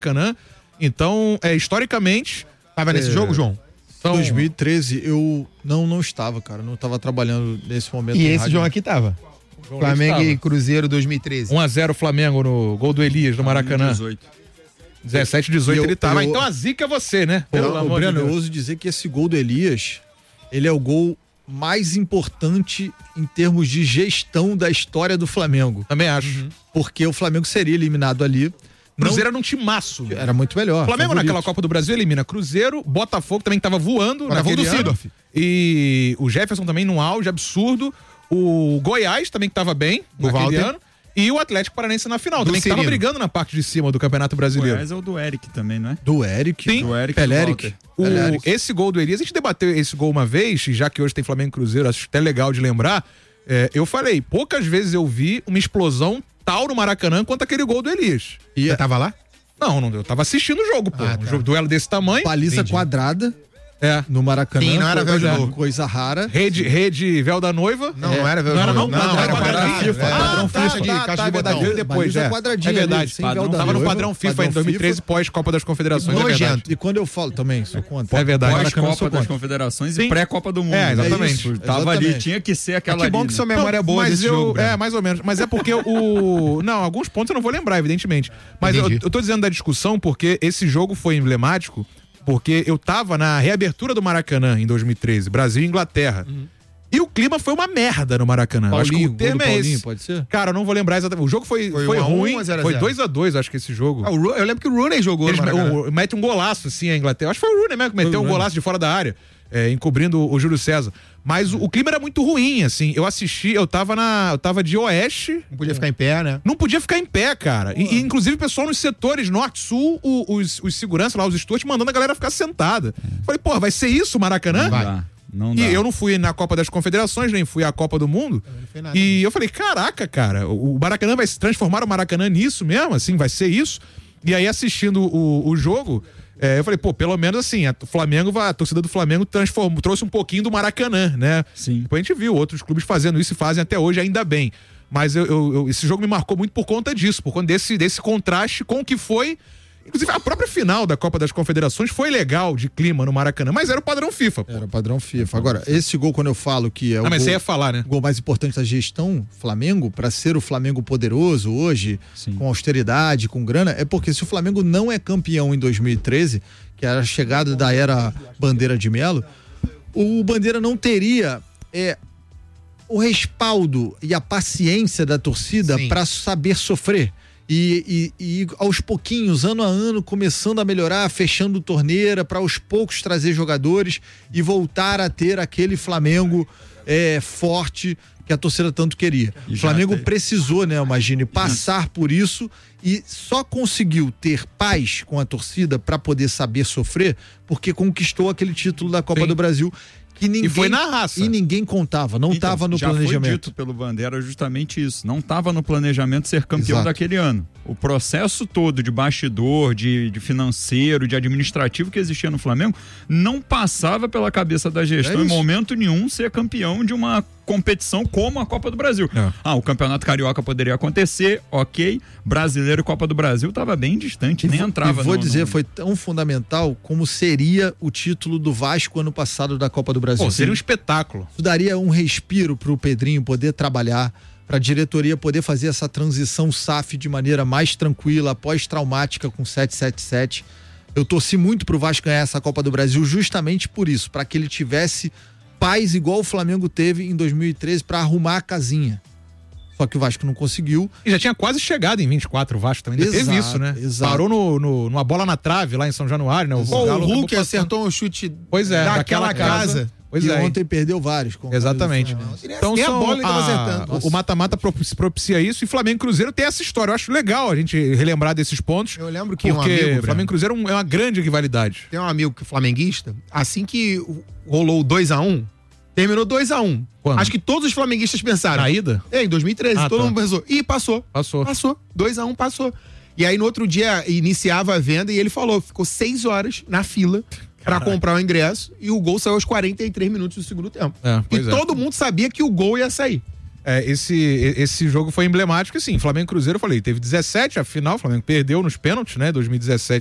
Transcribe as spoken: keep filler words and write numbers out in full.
Maracanã. Então, é, historicamente... Tava nesse é... jogo, João? Então, dois mil e treze, eu não, não estava, cara. Não estava trabalhando nesse momento. E esse rádio. João aqui tava? João Flamengo estava. E Cruzeiro dois mil e treze. um a zero Flamengo no gol do Elias, no Maracanã. dezoito. dezessete, dezoito eu, ele tava. Eu... Então a zica é você, né? Pelo eu, amor Breno, de Deus. Eu ouso dizer que esse gol do Elias, ele é o gol mais importante em termos de gestão da história do Flamengo. Também acho. Uhum. Porque o Flamengo seria eliminado ali. Cruzeiro era um timaço. Era muito melhor. Flamengo favorito. Naquela Copa do Brasil elimina Cruzeiro, Botafogo também tava voando naquele ano. E o Jefferson também num auge absurdo. O Goiás também que tava bem o naquele Walter. ano. E o Atlético Paranaense na final, do também que Cirino. tava brigando na parte de cima do Campeonato Brasileiro. Goiás é o do Eric também, não é? Do Eric? Sim. Do Eric. Peleric. O, esse gol do Elias, a gente debateu esse gol uma vez, já que hoje tem Flamengo e Cruzeiro, acho até legal de lembrar. É, eu falei, poucas vezes eu vi uma explosão tal no Maracanã quanto aquele gol do Elias. E você tava lá? Não, não, eu tava assistindo o jogo, pô. Ah, um tá. jogo, duelo desse tamanho. Baliza Entendi. quadrada. É. No Maracanã. Sim, não era véu de coisa, novo. coisa rara. Rede, rede véu da noiva. Não, é. não era véu de Não era não? Não, não era era quadradinho. quadradinho. FIFA. É. Padrão Tá, FIFA de tá, caixa tá, de verdade, botão. depois, Baliza é. quadradinha É verdade. ali, sem Padrão, véu da tava no noiva, padrão FIFA padrão em dois mil e treze, FIFA. pós-Copa das Confederações. Nojento. É verdade. E quando eu falo também, sou contra. É verdade. Pós-Copa das Confederações Sim. e pré-Copa do Mundo. É, exatamente. É isso. Tava Exatamente. ali, tinha que ser aquela Que bom ali, que né? sua memória é boa mas desse eu, jogo, É, Breno. mais ou menos. Mas é porque o... Não, alguns pontos eu não vou lembrar, evidentemente. Mas eu, eu tô dizendo da discussão porque esse jogo foi emblemático, porque eu tava na reabertura do Maracanã em dois mil e treze, Brasil e Inglaterra. Uhum. E o clima foi uma merda no Maracanã. Paulinho, acho que o termo é Paulinho, esse. pode ser? Cara, eu não vou lembrar exatamente. O jogo foi, foi, Foi um a um ruim, ou zero a foi zero? dois a dois, acho que esse jogo. Ah, o Ru- eu lembro que o Rooney jogou Eles no Maracanã. o, mete um golaço, assim, a Inglaterra. Acho que foi o Rooney mesmo que meteu um golaço de fora da área, é, encobrindo o Júlio César. Mas o, o clima era muito ruim, assim. Eu assisti, eu tava na. Eu tava de oeste. Não podia ficar em pé, né? Não podia ficar em pé, cara. E, e, inclusive, o pessoal nos setores norte-sul, o- os, os seguranças lá, os stewards, mandando a galera ficar sentada. Falei, pô, vai ser isso o Maracanã? Não dá. Não dá. E eu não fui na Copa das Confederações, nem fui à Copa do Mundo. E eu falei, caraca, cara, o Maracanã vai se transformar o Maracanã nisso mesmo, assim, vai ser isso. E aí, assistindo o, o jogo, é, eu falei, pô, pelo menos assim, a Flamengo vai, a torcida do Flamengo transformou, trouxe um pouquinho do Maracanã, né? Sim. Depois a gente viu outros clubes fazendo isso e fazem até hoje, ainda bem. Mas eu, eu- eu- esse jogo me marcou muito por conta disso, por conta desse, desse contraste com o que foi. Inclusive, a própria final da Copa das Confederações foi legal de clima no Maracanã, mas era o padrão FIFA. Pô. Era padrão FIFA. Agora, esse gol, quando eu falo que é o Ah, mas gol, você ia falar, né? o gol mais importante da gestão Flamengo, para ser o Flamengo poderoso hoje, Sim. com austeridade, com grana, é porque se o Flamengo não é campeão em dois mil e treze, que era a chegada da era Bandeira de Melo, o Bandeira não teria é, o respaldo e a paciência da torcida Sim. para saber sofrer. E, e- e aos pouquinhos, ano a ano, começando a melhorar, fechando torneira, para aos poucos trazer jogadores e voltar a ter aquele Flamengo é, forte que a torcida tanto queria. E O já Flamengo tem. precisou, né, imagine, passar por isso e só conseguiu ter paz com a torcida para poder saber sofrer porque conquistou aquele título da Copa Sim. do Brasil que ninguém, E foi na raça. e ninguém contava, não Então, estava no já planejamento. foi dito pelo Bandeira justamente isso. Não estava no planejamento ser campeão Exato. daquele ano. O processo todo de bastidor, de, de financeiro, de administrativo que existia no Flamengo não passava pela cabeça da gestão É em isso. momento nenhum ser campeão de uma competição como a Copa do Brasil. É. Ah, o Campeonato Carioca poderia acontecer, ok. Brasileiro e Copa do Brasil estava bem distante, nem vou- entrava E vou no- dizer, no- foi tão fundamental como seria o título do Vasco ano passado da Copa do Brasil. Pô, seria um espetáculo. Isso daria um respiro pro Pedrinho poder trabalhar, pra diretoria poder fazer essa transição S A F de maneira mais tranquila, pós-traumática com sete sete sete. Eu torci muito pro Vasco ganhar essa Copa do Brasil justamente por isso, para que ele tivesse paz igual o Flamengo teve em dois mil e treze para arrumar a casinha. Só que o Vasco não conseguiu. E já tinha quase chegado em vinte e quatro, o Vasco também. Ainda teve Exato, isso, né? exato. Parou no, no- numa bola na trave lá em São Januário, né? Pô, o Galo acabou Hulk passando. acertou um chute Pois é, daquela daquela casa. casa. Pois e é. ontem perdeu vários. com- Exatamente. Então nem a são bola ele tava a- acertando. o mata-mata propicia, propicia isso e Flamengo e Cruzeiro tem essa história. Eu acho legal a gente relembrar desses pontos. Eu lembro que porque um amigo, Breno, Flamengo e Cruzeiro é um- é uma grande rivalidade. tem um amigo que é flamenguista, assim que o- rolou o dois a um, terminou dois a um. Quando? Acho que todos os flamenguistas pensaram. Na ida? É, em dois mil e treze, Ah, todo tá. mundo pensou. Ih, passou. Passou. Passou. dois a um passou. E aí no outro dia iniciava a venda e ele falou, ficou seis horas na fila pra comprar o ingresso e o gol saiu aos quarenta e três minutos do segundo tempo. É, e pois é. todo mundo sabia que o gol ia sair. É, esse, esse jogo foi emblemático, assim, Flamengo e Cruzeiro, eu falei, teve dezessete, a final, o Flamengo perdeu nos pênaltis, né, dois mil e dezessete